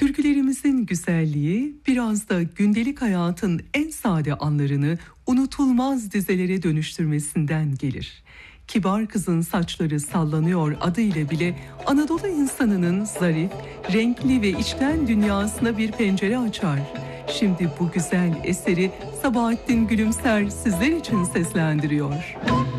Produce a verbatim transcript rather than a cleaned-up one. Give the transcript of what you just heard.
Türkülerimizin güzelliği biraz da gündelik hayatın en sade anlarını unutulmaz dizelere dönüştürmesinden gelir. Kibar Kızın Saçları Sallanıyor adıyla bile Anadolu insanının zarif, renkli ve içten dünyasına bir pencere açar. Şimdi bu güzel eseri Sabahattin Gülümser sizler için seslendiriyor.